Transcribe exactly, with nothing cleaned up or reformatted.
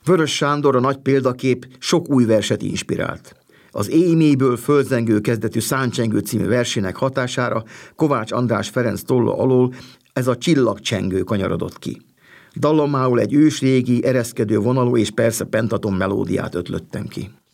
Vörös Sándor, a nagy példakép, sok új verset inspirált. Az Éjmélyből földzengő kezdetű Száncsengő című versének hatására Kovács András Ferenc tolla alól ez a csillagcsengő kanyarodott ki. Dallamául egy ősrégi, ereszkedő vonalú és persze pentaton melódiát ötlöttem ki.